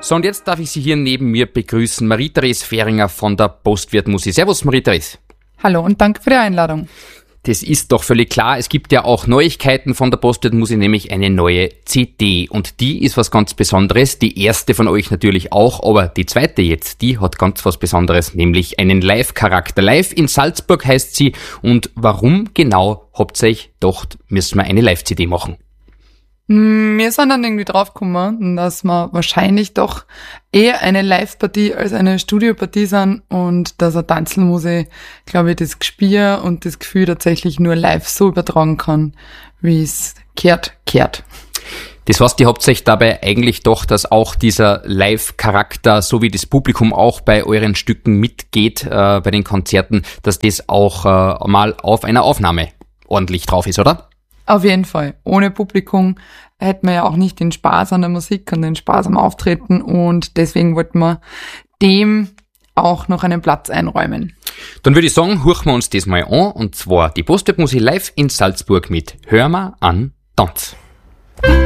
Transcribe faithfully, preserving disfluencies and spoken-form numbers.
So, und jetzt darf ich Sie hier neben mir begrüßen, Marie-Therese Fähringer von der Postwirtmusik. Servus, Marie-Therese. Hallo und danke für die Einladung. Das ist doch völlig klar. Es gibt ja auch Neuigkeiten von der Postwirtmusik, nämlich eine neue C D. Und die ist was ganz Besonderes. Die erste von euch natürlich auch, aber die zweite jetzt, die hat ganz was Besonderes, nämlich einen Live-Charakter. Live in Salzburg heißt sie. Und warum genau habt ihr euch gedacht, müssen wir eine Live-C D machen? Wir sind dann irgendwie draufgekommen, dass wir wahrscheinlich doch eher eine Live-Partie als eine Studiopartie sind und dass eine Tanzelmusik, glaube ich, das Gespür und das Gefühl tatsächlich nur live so übertragen kann, wie es kehrt, kehrt. Das heißt, ihr habt euch dabei eigentlich doch, dass auch dieser Live-Charakter, so wie das Publikum auch bei euren Stücken mitgeht, äh, bei den Konzerten, dass das auch äh, mal auf einer Aufnahme ordentlich drauf ist, oder? Auf jeden Fall. Ohne Publikum hätten wir ja auch nicht den Spaß an der Musik und den Spaß am Auftreten und deswegen wollten wir dem auch noch einen Platz einräumen. Dann würde ich sagen, horchen wir uns das mal an, und zwar die Postwirtmusik live in Salzburg mit Hör mal an, Tanz.